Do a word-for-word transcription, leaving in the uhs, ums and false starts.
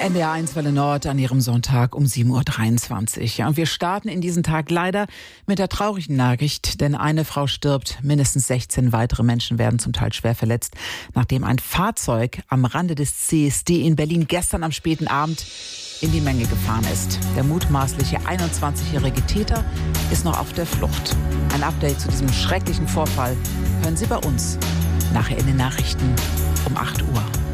N D R eins Welle Nord an ihrem Sonntag um sieben Uhr dreiundzwanzig. Ja, und wir starten in diesen Tag leider mit der traurigen Nachricht, denn eine Frau stirbt, mindestens sechzehn weitere Menschen werden zum Teil schwer verletzt, nachdem ein Fahrzeug am Rande des C S D in Berlin gestern am späten Abend in die Menge gefahren ist. Der mutmaßliche einundzwanzigjährige Täter ist noch auf der Flucht. Ein Update zu diesem schrecklichen Vorfall hören Sie bei uns nachher in den Nachrichten um acht Uhr.